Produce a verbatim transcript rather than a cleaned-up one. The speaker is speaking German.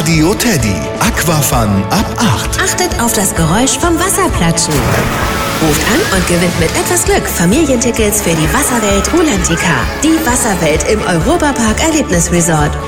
Radio Teddy. Aquafun ab acht. Achtet auf das Geräusch vom Wasserplatschen. Ruft an und gewinnt mit etwas Glück Familientickets für die Wasserwelt Rulantica. Die Wasserwelt im Europapark Erlebnisresort.